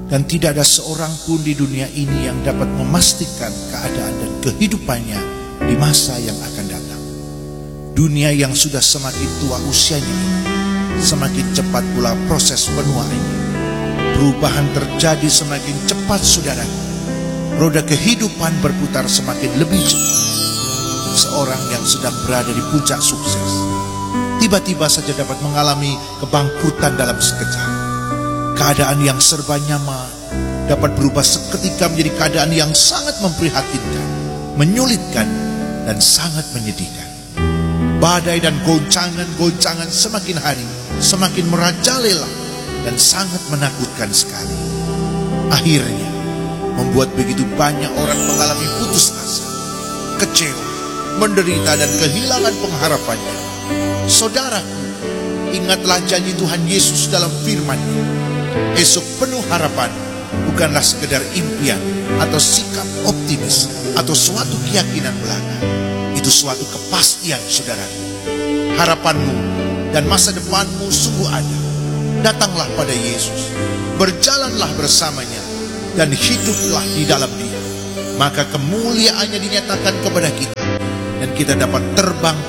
Dan tidak ada seorang pun di dunia ini yang dapat memastikan keadaan dan kehidupannya di masa yang akan datang. Dunia yang sudah semakin tua usianya, semakin cepat pula proses penuaannya. Perubahan terjadi semakin cepat, saudara. Roda kehidupan berputar semakin lebih cepat. Seorang yang sedang berada di puncak sukses tiba-tiba saja dapat mengalami kebangkrutan dalam sekejap. Keadaan yang serba nyaman dapat berubah seketika menjadi keadaan yang sangat memprihatinkan, menyulitkan, dan sangat menyedihkan. Badai dan goncangan-goncangan semakin hari semakin merajalela dan sangat menakutkan sekali. Akhirnya membuat begitu banyak orang mengalami putus asa, kecewa, menderita, dan kehilangan pengharapannya. Saudaraku, ingatlah janji Tuhan Yesus dalam firman-Nya. Esok penuh harapan bukanlah sekedar impian atau sikap optimis atau suatu keyakinan belaka. Itu suatu kepastian, saudaraku. Harapanmu dan masa depanmu sungguh ada. Datanglah pada Yesus, berjalanlah bersamanya, dan hiduplah di dalam Dia. Maka kemuliaannya dinyatakan kepada kita, dan kita dapat terbang